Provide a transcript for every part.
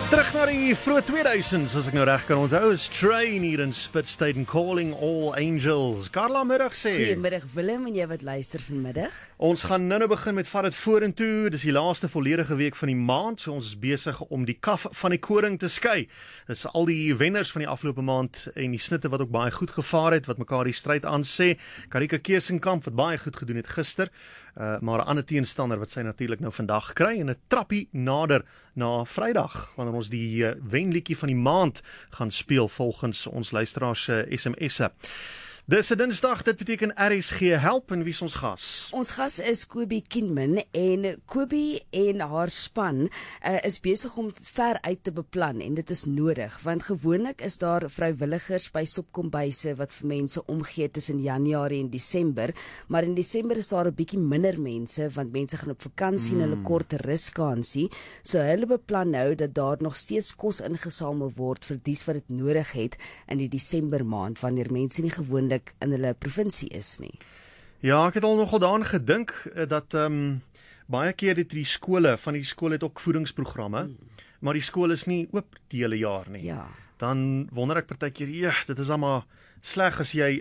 Terug na die vroeg 2000s, as ek nou reg kan onthou, is Train hier in Spitstead Calling All Angels. Carla middag sê. Goeiemiddag Willem en jy wat luister vanmiddag. Ons gaan nou begin met Vat dit vorentoe. Dis die laaste volledige week van die maand, so ons is besig om die kaf van die koring te skei. Dis al die wenners van die afgelope maand en die snitte wat ook baie goed gevaar het, wat mekaar die stryd aansê. Karika Keersenkamp wat baie goed gedoen het gister. Maar 'n ander teenstander wat sy natuurlik nou vandag kry en 'n trappie nader na Vrydag wanneer ons die wenliedjie van die maand gaan speel volgens ons luisteraars se SMS'e. Dis 'n Dinsdag, dit beteken RSG help en wie is ons gas? Ons gas is Kobie Kienman en Kobie en haar span is besig om dit ver uit te beplan en dit is nodig want gewoonlik is daar vrywilligers by Sopkombuise wat vir mense omgee tussen Januarie en Desember, maar in Desember is daar 'n bietjie minder mense want mense gaan op vakansie en hulle kort ruskansie, so hulle beplan nou dat daar nog steeds kos ingesamel word vir dies wat dit nodig het in die Desember maand wanneer mense nie gewoonlik in hulle provinsie is nie. Ja, ek het al nogal daaraan gedink dat baie keer het die skole, van die skole het ook voedingsprogramme, maar die skool is nie oop die hele jaar nie. Ja. Dan wonder ek partykeer, dit is almal sleg as jy,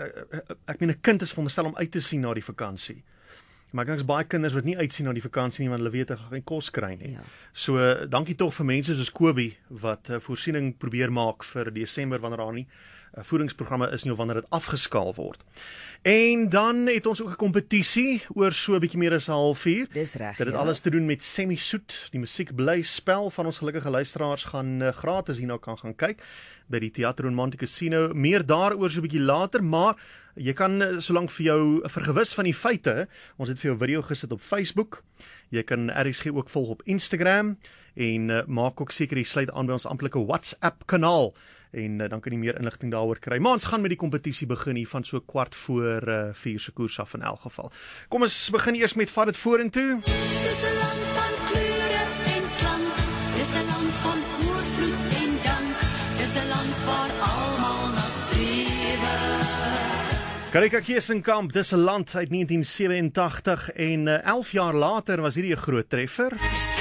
ek meen 'n kind is veronderstel om uit te sien na die vakansie. Maar ek dink is baie kinders wat nie uitsien na die vakansie nie, want hulle weet hulle gaan geen kos kry nie. Ja. So, dankie tog vir mense soos Kobie, wat voorsiening probeer maak vir Desember, wanneer daar nie voedingsprogramme is nie, of wanneer dit afgeskaal word. En dan het ons ook 'n kompetisie oor so 'n bietjie meer as 'n halfuur. Dis reg. Dit het alles te doen met Semi-Soet, die musiekblyspel van ons gelukkige luisteraars gaan gratis hierna kan gaan kyk by die Theater Romantic Casino. Meer daaroor so 'n bietjie later, maar jy kan solank vir jou vergewis van die feite, ons het vir jou video gesit op Facebook. Jy kan RSG ook volg op Instagram en maak ook seker jy sluit aan by ons amptelike WhatsApp kanaal. En dan kan jy meer inligting daaroor kry. Maar ons gaan met die kompetisie begin hier van so 4:15 se koers af in elk geval. Kom ons begin eers met Vat dit vorentoe. Dis 'n land van kleure en klank. Dis 'n land van oorvloed en dank. Dis 'n land waar almal na strewe. Karika Keersenkamp, dis 'n land uit 1987 en 11 jaar later was hierdie 'n groot treffer.